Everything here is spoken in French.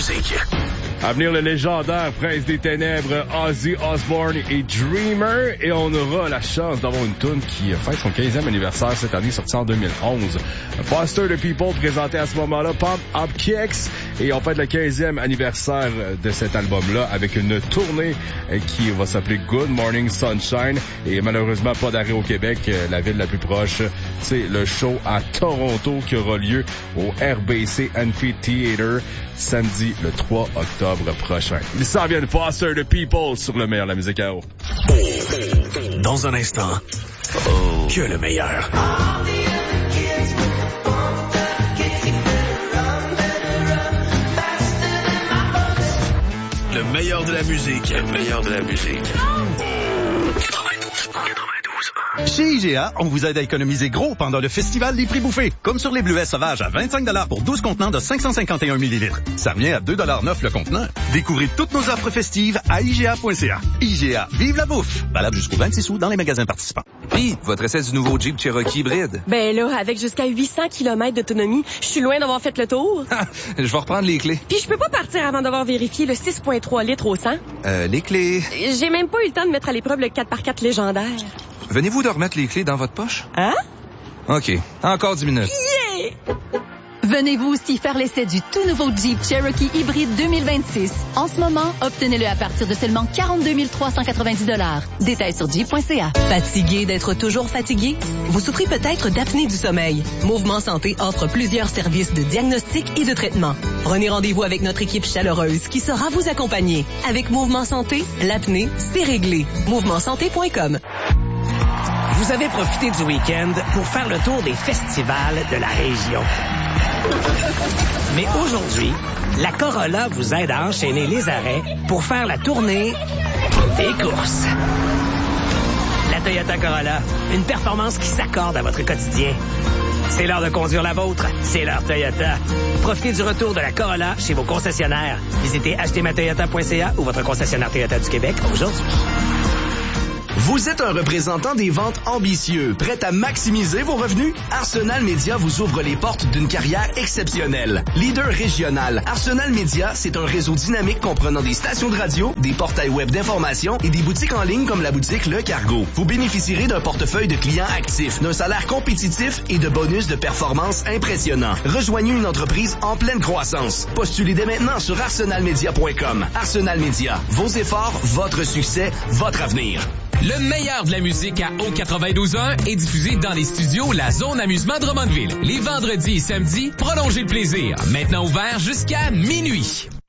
musique. À venir, le légendaire Prince des Ténèbres, Ozzy Osbourne et Dreamer. Et on aura la chance d'avoir une tune qui fête son 15e anniversaire cette année, sortie en 2011. Foster the People présenté à ce moment-là, Pump Up Kicks. Et on fête le 15e anniversaire de cet album-là avec une tournée qui va s'appeler Good Morning Sunshine. Et malheureusement, pas d'arrêt au Québec. La ville la plus proche, c'est le show à Toronto qui aura lieu au RBC Amphitheater samedi le 3 octobre prochain. Ils s'en viennent, Foster the People sur le meilleur de la musique à eau. Dans un instant, que le meilleur. Le meilleur de la musique. Le meilleur de la musique. 92. Chez IGA, on vous aide à économiser gros pendant le festival des prix bouffés. Comme sur les bleuets sauvages à 25$ pour 12 contenants de 551 ml. Ça revient à 2,09$ le contenant. Découvrez toutes nos offres festives à IGA.ca. IGA, vive la bouffe! Valable jusqu'au 26 août dans les magasins participants. Puis, votre essai du nouveau Jeep Cherokee hybride? Ben là, avec jusqu'à 800 km d'autonomie, je suis loin d'avoir fait le tour. Je vais reprendre les clés. Puis je peux pas partir avant d'avoir vérifié le 6,3 litres au 100. Les clés... J'ai même pas eu le temps de mettre à l'épreuve le 4x4 légendaire. Venez-vous de remettre les clés dans votre poche? Hein? OK. Encore 10 minutes. Yeah! Venez vous aussi faire l'essai du tout nouveau Jeep Cherokee hybride 2026. En ce moment, obtenez-le à partir de seulement 42 390 $. Détails sur jeep.ca. Fatigué d'être toujours fatigué? Vous souffrez peut-être d'apnée du sommeil. Mouvement Santé offre plusieurs services de diagnostic et de traitement. Prenez rendez-vous avec notre équipe chaleureuse qui saura vous accompagner. Avec Mouvement Santé, l'apnée, c'est réglé. MouvementSanté.com. Vous avez profité du week-end pour faire le tour des festivals de la région. Mais aujourd'hui, la Corolla vous aide à enchaîner les arrêts pour faire la tournée des courses. La Toyota Corolla, une performance qui s'accorde à votre quotidien. C'est l'heure de conduire la vôtre, c'est l'heure Toyota. Profitez du retour de la Corolla chez vos concessionnaires. Visitez achetezmatoyota.ca ou votre concessionnaire Toyota du Québec aujourd'hui. Vous êtes un représentant des ventes ambitieux, prêt à maximiser vos revenus? Arsenal Media vous ouvre les portes d'une carrière exceptionnelle. Leader régional, Arsenal Media, c'est un réseau dynamique comprenant des stations de radio, des portails web d'information et des boutiques en ligne comme la boutique Le Cargo. Vous bénéficierez d'un portefeuille de clients actifs, d'un salaire compétitif et de bonus de performance impressionnants. Rejoignez une entreprise en pleine croissance. Postulez dès maintenant sur arsenalmedia.com. Arsenal Media, vos efforts, votre succès, votre avenir. Le meilleur de la musique à O92.1 est diffusé dans les studios La Zone Amusement Drummondville. Les vendredis et samedis, prolongez le plaisir. Maintenant ouvert jusqu'à minuit.